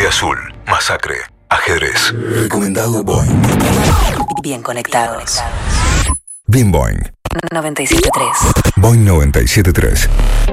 Azul, Masacre, Ajedrez. Recomendado Boing. Bien conectados. Bien Boing. 97.3. Boing 97.3.